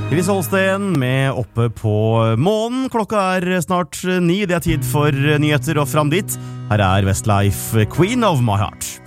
Chris Holsten med Oppe på månen. Klokka snart 9. Det tid for nyheter og fram dit. Her Westlife, Queen of My Heart.